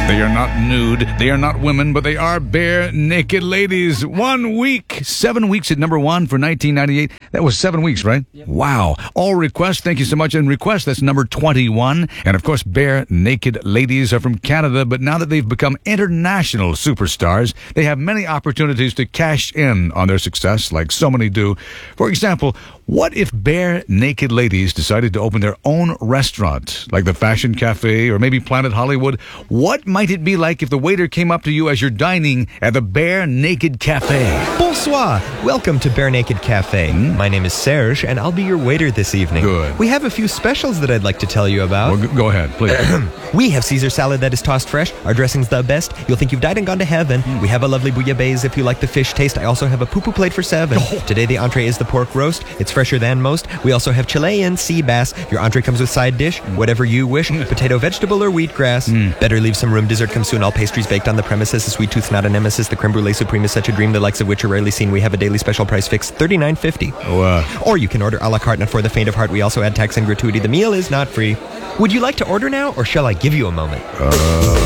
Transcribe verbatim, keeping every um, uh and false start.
They are not nude, they are not women, but they are bare naked ladies. One week, seven weeks at number one for nineteen ninety-eight. That was seven weeks, right? Yep. Wow. All requests, thank you so much. And request, that's number twenty-one. And of course, bare naked ladies are from Canada, but now that they've become international superstars, they have many opportunities to cash in on their success, like so many do. For example, what if bare naked ladies decided to open their own restaurant, like the Fashion Cafe or maybe Planet Hollywood? What might it be like if the waiter came up to you as you're dining at the Bare Naked Cafe? Bonsoir. Welcome to Bare Naked Cafe. Mm. My name is Serge, and I'll be your waiter this evening. Good. We have a few specials that I'd like to tell you about. Well, go ahead, please. We have Caesar salad that is tossed fresh. Our dressing's the best. You'll think you've died and gone to heaven. Mm. We have a lovely bouillabaisse if you like the fish taste. I also have a poo-poo plate for seven. Oh. Today the entree is the pork roast. It's fresher than most. We also have Chilean sea bass. Your entree comes with side dish, mm. whatever you wish. Mm. Potato, vegetable, or wheatgrass. Mm. Better leave some room. Dessert comes soon. All pastries baked on the premises. A sweet tooth's not a nemesis. The creme brulee supreme is such a dream, the likes of which are rarely seen. We have a daily special price fixed, thirty-nine fifty. Oh, uh. Or you can order a la carte, not for the faint of heart. We also add tax and gratuity. The meal is not free. Would you like to order now, or shall I give you a moment? Uh...